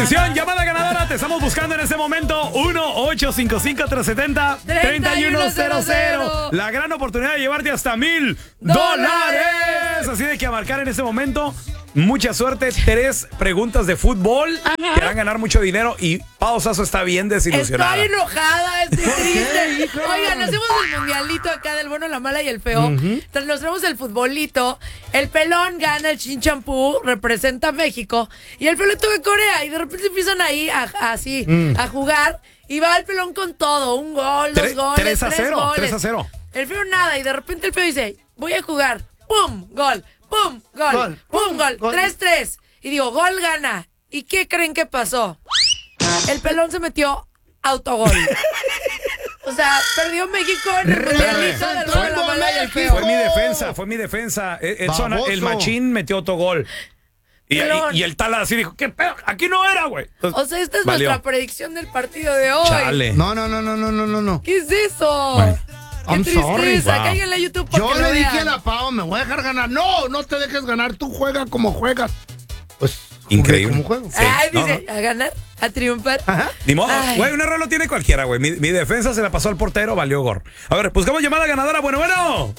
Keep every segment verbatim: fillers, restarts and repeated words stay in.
Atención, llamada ganadora, te estamos buscando en este momento. uno ocho cinco cinco, tres siete cero, tres uno cero cero. La gran oportunidad de llevarte hasta mil dólares. Así de que a marcar en este momento. Mucha suerte, tres preguntas de fútbol. Ajá. Te van a ganar mucho dinero y Pao Sasso está bien desilusionada. Estoy enojada, estoy triste. Oigan, hacemos el mundialito acá del bueno, la mala y el feo. Uh-huh. Nos traemos el futbolito. El pelón gana el chin champú, representa a México. Y el pelón toca Corea. Y de repente empiezan ahí a, a, así mm. a jugar. Y va el pelón con todo. Un gol, dos goles, tres a cero. tres a cero. El feo nada. Y de repente el feo dice, voy a jugar. ¡Pum! Gol. ¡Pum! Gol. Gol. ¡Pum! Gol. Gol. tres tres. Y digo, gol gana. ¿Y qué creen que pasó? El pelón se metió autogol. O sea, perdió México en el mundialito del bueno, la mala y el feo. Fue mi defensa, fue mi defensa. Edson, el machín metió autogol. Y, y, y el Tala así dijo, ¿qué pedo? Aquí no era, güey. O sea, esta es valió. Nuestra predicción del partido de hoy. Chale. No, no, no, no, no, no, no. ¿Qué es eso? Bueno. Qué I'm tristeza, wow. Cáiganle a YouTube porque Yo lo le dije vean. a la Pau, me voy a dejar ganar. No, no te dejes ganar, tú juegas como juegas. Pues, increíble. Como juego. Sí. Ay, dice, no, no. a ganar, a triunfar. Ajá. Ni modo, güey, un error lo tiene cualquiera, güey. Mi, mi defensa se la pasó al portero, valió gor. A ver, buscamos llamada ganadora, bueno, bueno.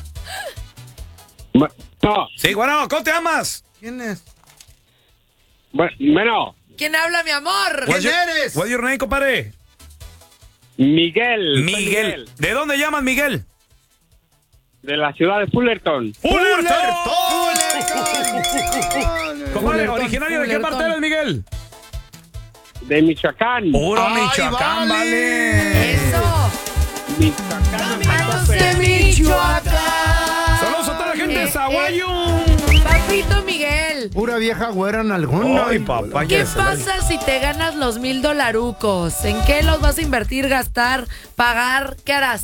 No. Sí, bueno, ¿cómo te llamas? ¿Quién es? Bueno. ¿Quién habla, mi amor? ¿Quién eres? What's your name, compadre? Miguel. Miguel. Miguel. ¿De dónde llamas, Miguel? De la ciudad de Fullerton. ¡Fullerton! Compadre, ¿originario de qué parte eres, Miguel? De Michoacán. Puro Michoacán, vale. vale. Eso. Michoacán. de Michoacán. Saludos a toda la gente eh, de Zaguayo. Eh, papito Miguel. Pura vieja güera en alguna. Ay, papá. ¿Qué pasa si te ganas los mil dolarucos? ¿En qué los vas a invertir, gastar, pagar? ¿Qué harás?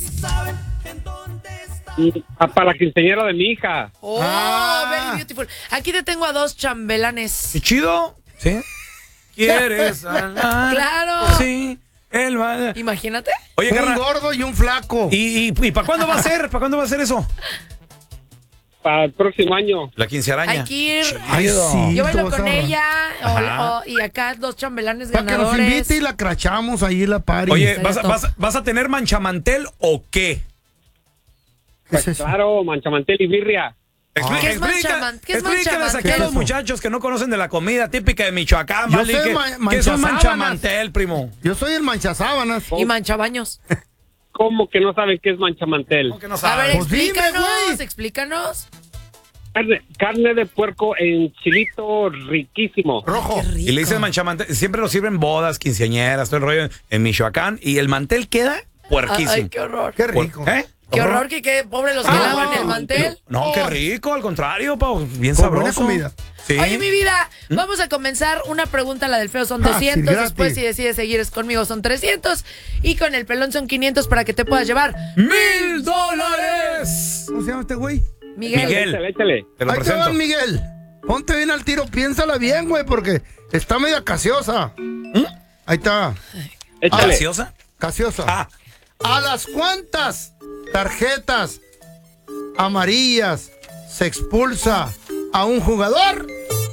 Para la quinceañera de mi hija. Oh, ah. Very beautiful. Aquí te tengo a dos chambelanes. ¿Qué chido? ¿Sí? ¿Quieres hablar? Claro. Sí. El va... Imagínate. Oye, un carnal, gordo y un flaco. ¿Y, y, y para cuándo va a ser? ¿Para cuándo va a ser eso? Para el próximo año. La quincearaña. Hay que ir. Ay, sí, yo bailo con ella o, o, y acá dos chambelanes para ganadores. Para que nos invite y la crachamos ahí la party. Oye, ¿vas, vas, ¿vas a tener manchamantel o qué? ¿Qué es eso? Claro, manchamantel y birria. Expl ¿Qué es explica, ¿Qué es explícales aquí a los muchachos que no conocen de la comida típica de Michoacán, Yo ¿vale? soy ¿Qué, ma ¿qué es un manchamantel, primo? Yo soy el manchasábanas. Y manchabaños. ¿Cómo que no saben qué es manchamantel? ¿Cómo que no saben? A ver, pues explícanos, dime, explícanos. Carne, carne de puerco en chilito riquísimo. Rojo. Y le dicen manchamantel. Siempre lo sirven bodas, quinceañeras, todo el rollo en Michoacán. Y el mantel queda puerquísimo. Ay, qué horror. Qué rico. ¿Eh? Qué horror que quede pobre los que ah, lavan el mantel. No, oh. qué rico, al contrario, Pau, bien Con sabroso. buena comida. Sí. Oye, mi vida, ¿Mm? vamos a comenzar una pregunta, la del feo son doscientos, ah, sí, después si decides seguir es conmigo son trescientos y con el pelón son quinientos para que te puedas llevar ¡Mil dólares! ¿Cómo se llama este güey? Miguel. Miguel. Échale, échale. Te lo Ahí presento. te va, Miguel. Ponte bien al tiro, piénsala bien, güey, porque está media casiosa. ¿Mm? Ahí está. Échale. ¿Gaseosa? Casiosa. Ah. ¿A las cuántas tarjetas amarillas se expulsa a un jugador?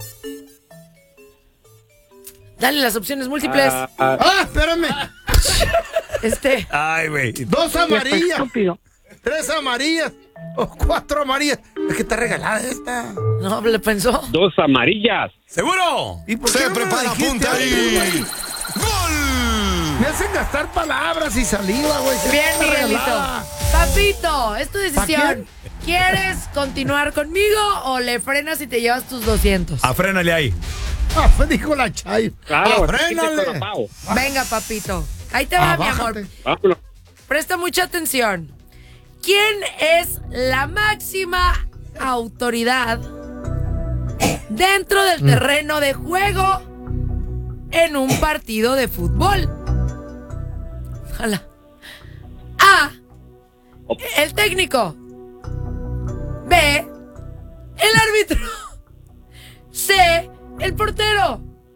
Dale las opciones múltiples. Ah, ah. ¡Ah, espérame! Este. Ay, güey. Dos amarillas. Tres amarillas. O cuatro amarillas. Es que está regalada esta. No, le pensó. Dos amarillas. ¿Seguro? ¿Y por Se qué no me prepara, dijiste punta antes? y... ¡Gol! Me hacen gastar palabras y saliva, güey. Bien, Está Miguelito. regalada. Papito, es tu ¿Pa' decisión. ¿Quieres continuar conmigo o le frenas y te llevas tus doscientos? Afrénale ahí. Ah, dijo la Chay. Claro, ¡Afrénale! con la Pau. Venga, papito. Ahí te va, Ah, mi bájate. amor. Vámonos. Presta mucha atención. ¿Quién es la máxima autoridad dentro del terreno de juego en un partido de fútbol? Ojalá. A. El técnico. B. El árbitro. C. El portero.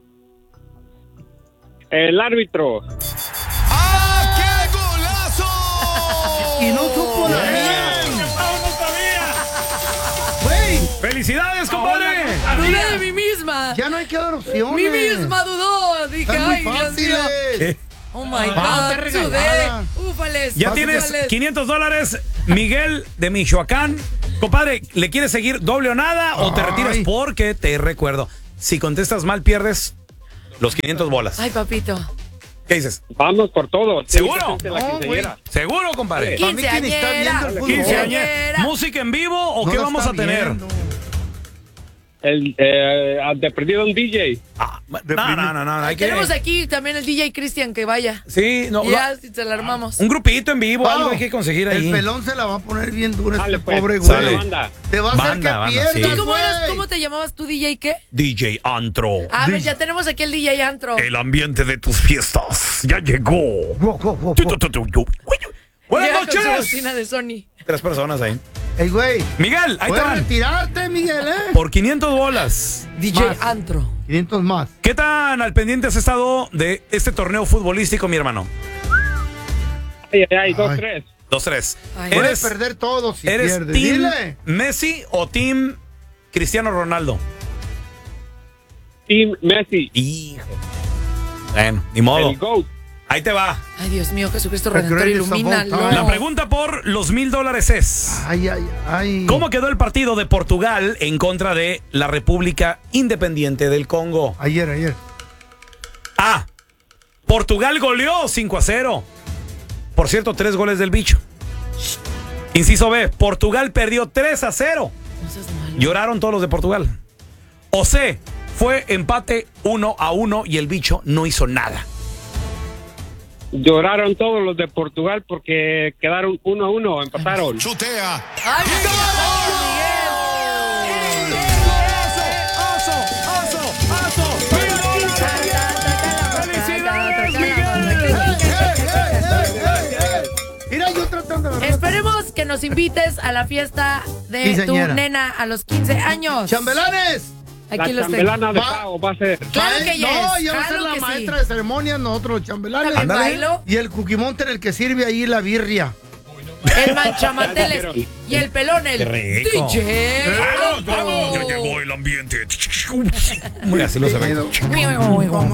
El árbitro. ¡Ah, qué golazo! Y no supo la mía. ¡Felicidades, compadre! Dudé de mí misma. Ya no hay que dar opciones. Mi misma dudó fáciles. ¿Qué? Oh my Ah, God, te sudé. regañada. Ufales. Ya ufales. tienes quinientos dólares. Miguel de Michoacán. Compadre, ¿le quieres seguir doble o nada o te Ay. retiras? Porque te recuerdo, si contestas mal, pierdes los quinientos bolas. Ay, papito. ¿Qué dices? Vamos por todo. ¿Seguro? La No, quinceañera. ¿Seguro, compadre? Para mí quien está viendo el fútbol. Quinceañera. ¿Música en vivo o No qué la vamos a está tener? viendo. El, eh, de perdido un D J. Ah, no, no, no, no, hay que... Tenemos aquí también el D J Cristian que vaya. Sí, no, Y ya, no, si se la armamos. un grupito en vivo, algo Pao, hay que conseguir ahí. El pelón se la va a poner bien dura Dale, este pues. pobre Sale. güey. Banda. Te va a hacer Banda, que banda, pierdas, sí. ¿Y cómo, eras- güey. cómo te llamabas tú, D J qué? D J Antro. A ver, ya tenemos aquí el D J Antro. El ambiente de tus fiestas ya llegó. Wo, wo, wo, Tu, wo. tu, tu, tu. Buenas Llega con su noches. bocina de Sony. Tres personas ahí. Ey, güey. Miguel, ahí te Puedes van. retirarte, Miguel, ¿eh? Por quinientos bolas. D J Más. Antro. quinientos más. ¿Qué tan al pendiente has estado de este torneo futbolístico, mi hermano? Ay, ay, ay, dos, Ay. tres. Dos, tres. Ay. Puedes ¿Eres, perder todo si ¿eres pierdes. team Dile. Messi o team Cristiano Ronaldo? Team Messi. Hijo. Bueno, ni modo. El GOAT. Ahí te va. Ay, Dios mío, Jesucristo The Redentor, greatest of ilumínalo. all time. La pregunta por los mil dólares es: Ay, ay, ay. ¿cómo quedó el partido de Portugal en contra de la República Independiente del Congo? Ayer, ayer. A. Portugal goleó cinco a cero. Por cierto, tres goles del bicho. Inciso B. Portugal perdió tres a cero. No seas malo. Lloraron todos los de Portugal. O C. Fue empate uno a uno y el bicho no hizo nada. Lloraron todos los de Portugal porque quedaron uno a uno, empataron. Chutea. ¡Ay, Mira, yo tratando de... Esperemos que nos invites a la fiesta de Sí, tu señora. nena a los quince años. ¡Chambelanes! Aquí La los tengo. chambelana de Va. Pau va a ser. Claro que yes, No, ya va a claro ser la que sí. maestra de ceremonias, nosotros los chambelanes. También Ándale. bailo, Y el cuquimonter el que sirve ahí la birria. el manchamanteles Ya dijeron. y el pelón, el Qué rico. D J. Ya llegó el ambiente. Muy así lo se ve. Como